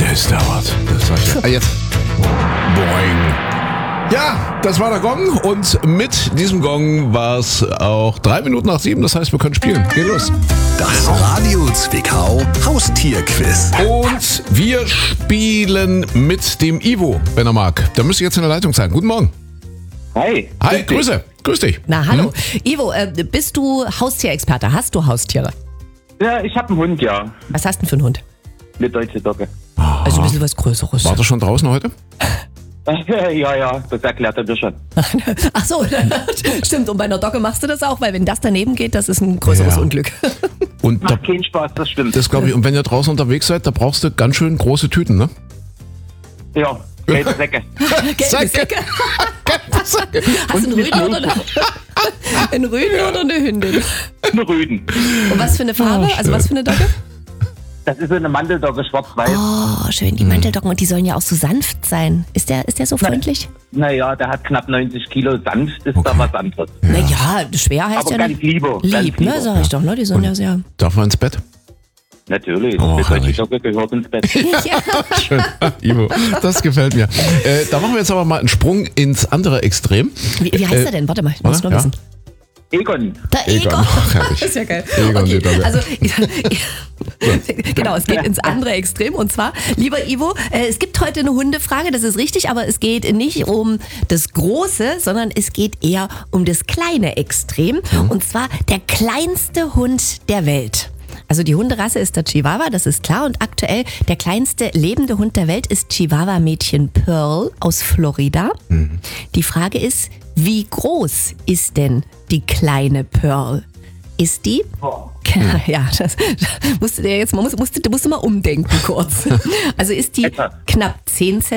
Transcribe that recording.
Es dauert. Das sag ich. Jetzt. Boing. Ja, das war der Gong und mit diesem Gong war es auch 3 Minuten nach 7. Das heißt, wir können spielen. Geht los. Das Radio Zwickau Haustierquiz. Und wir spielen mit dem Ivo, wenn er mag. Da müsste jetzt in der Leitung sein. Guten Morgen. Hi. Hi, Grüße. Grüß dich. Na, hallo. Ivo, bist du Haustierexperte? Hast du Haustiere? Ja, ich habe einen Hund, ja. Was hast du denn für einen Hund? Eine deutsche Dogge. Also ein bisschen was Größeres. War das schon draußen heute? Ja, das erklärt er dir schon. Ach so, stimmt. Und bei einer Dogge machst du das auch, weil wenn das daneben geht, das ist ein größeres Ja. Unglück. Und da, Macht keinen Spaß, das stimmt. das glaube ich. Und wenn ihr draußen unterwegs seid, da brauchst du ganz schön große Tüten, ne? Ja, gelbe Säcke. Gelbe Säcke. Hast du einen Rüden oder einen Rüden oder eine Hündin? Eine Rüden. Und was für eine Farbe? Oh, Also was für eine Dogge? Das ist so eine Manteldogge, schwarz-weiß. Oh, schön. Die Manteldoggen. Und die sollen ja auch so sanft sein. Ist der so freundlich? Naja, der hat knapp 90 Kilo. Sanft ist da was anderes. Naja, schwer heißt Aber ja ganz nicht. lieber. Ganz Lieb, ne? Sag ich doch, ne? Die sind ja sehr... Darf man ins Bett? Natürlich. Oh, Eine deutsche herrlich. Dogge gehört ins Bett. Ja. Schön. Ivo, das gefällt mir. Da machen wir jetzt aber mal einen Sprung ins andere Extrem. Wie heißt er denn? Warte mal, ich muss oder? nur wissen. Egon. Der Egon. Ach, herrlich. Das ist ja geil. Egon, die Okay, Dogge. also genau, es geht ins andere Extrem und zwar, lieber Ivo, es gibt heute eine Hundefrage, das ist richtig, aber es geht nicht um das Große, sondern es geht eher um das kleine Extrem und zwar der kleinste Hund der Welt. Also die Hunderasse ist der Chihuahua, das ist klar. Und aktuell der kleinste lebende Hund der Welt ist Chihuahua-Mädchen Pearl aus Florida. Die Frage ist, wie groß ist denn die kleine Pearl? Ist die? Ja, das musst du dir jetzt musst du mal umdenken kurz. Also ist die Etwa. knapp 10 cm